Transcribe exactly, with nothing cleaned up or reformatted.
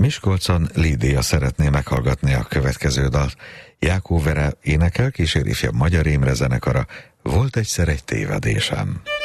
Miskolcon Lídia szeretné meghallgatni a következő dalt. Jákó Vera énekel, kíséri fia Magyar Imre zenekara. Volt egyszer egy tévedésem.